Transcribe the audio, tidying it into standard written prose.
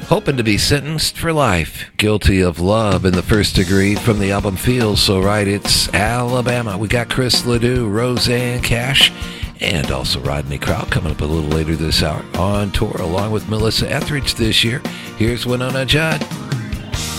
hoping to be sentenced for life. Guilty of love in the first degree from the album Feels So Right. It's Alabama. We got Chris Ledoux, Roseanne Cash, and also Rodney Crowell coming up a little later this hour on tour along with Melissa Etheridge this year. Here's Winona Judd.